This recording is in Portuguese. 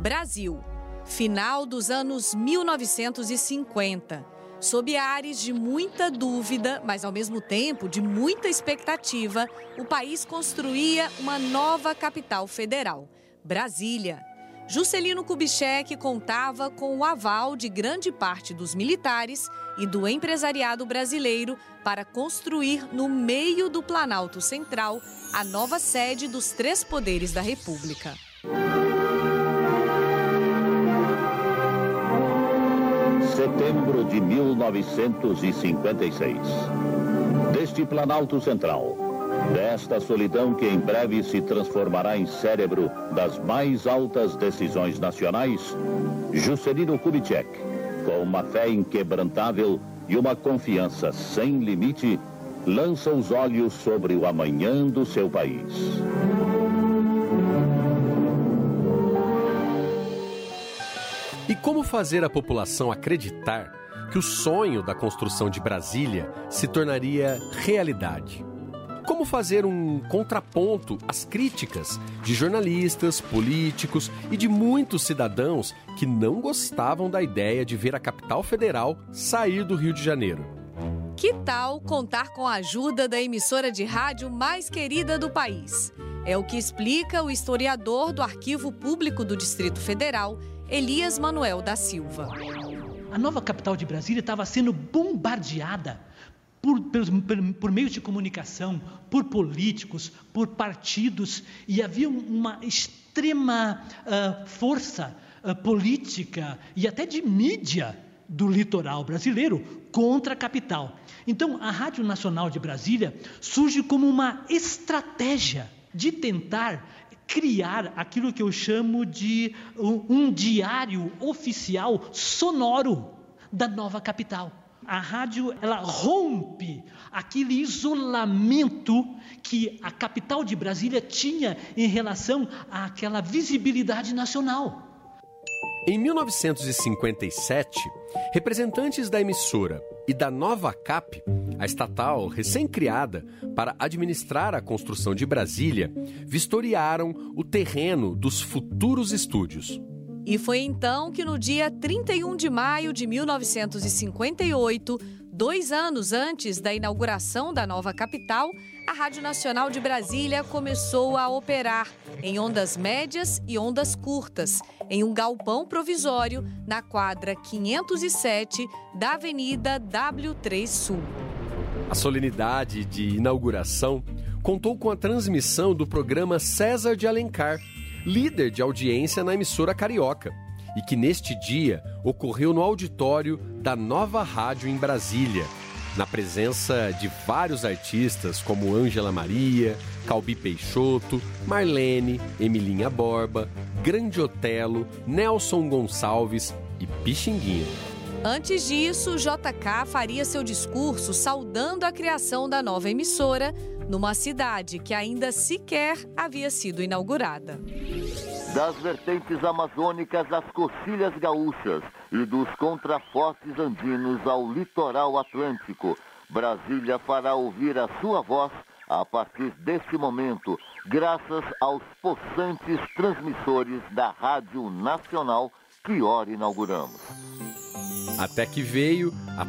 Brasil, final dos anos 1950. Sob ares de muita dúvida, mas ao mesmo tempo de muita expectativa, o país construía uma nova capital federal, Brasília. Juscelino Kubitschek contava com o aval de grande parte dos militares e do empresariado brasileiro para construir no meio do Planalto Central a nova sede dos três poderes da República. Setembro de 1956. Deste Planalto Central, desta solidão que em breve se transformará em cérebro das mais altas decisões nacionais, Juscelino Kubitschek, com uma fé inquebrantável e uma confiança sem limite, lança os olhos sobre o amanhã do seu país. E como fazer a população acreditar que o sonho da construção de Brasília se tornaria realidade? Como fazer um contraponto às críticas de jornalistas, políticos e de muitos cidadãos que não gostavam da ideia de ver a capital federal sair do Rio de Janeiro? Que tal contar com a ajuda da emissora de rádio mais querida do país? É o que explica o historiador do Arquivo Público do Distrito Federal, Elias Manuel da Silva. A nova capital de Brasília estava sendo bombardeada por meios de comunicação, por políticos, por partidos, e havia uma extrema força política e até de mídia do litoral brasileiro contra a capital. Então, a Rádio Nacional de Brasília surge como uma estratégia de tentar criar aquilo que eu chamo de um diário oficial sonoro da nova capital. A rádio, ela rompe aquele isolamento que a capital de Brasília tinha em relação àquela visibilidade nacional. Em 1957, representantes da emissora e da Nova CAP, a estatal recém-criada para administrar a construção de Brasília, vistoriaram o terreno dos futuros estúdios. E foi então que no dia 31 de maio de 1958, 2 anos antes da inauguração da nova capital, a Rádio Nacional de Brasília começou a operar em ondas médias e ondas curtas, em um galpão provisório na quadra 507 da Avenida W3 Sul. A solenidade de inauguração contou com a transmissão do programa César de Alencar, líder de audiência na emissora carioca, e que neste dia ocorreu no auditório da nova rádio em Brasília, na presença de vários artistas como Ângela Maria, Calbi Peixoto, Marlene, Emilinha Borba, Grande Otelo, Nelson Gonçalves e Pixinguinha. Antes disso, JK faria seu discurso saudando a criação da nova emissora numa cidade que ainda sequer havia sido inaugurada. Das vertentes amazônicas às costilhas gaúchas e dos contrafortes andinos ao litoral atlântico, Brasília fará ouvir a sua voz a partir deste momento, graças aos possantes transmissores da Rádio Nacional que ora inauguramos. Até que veio a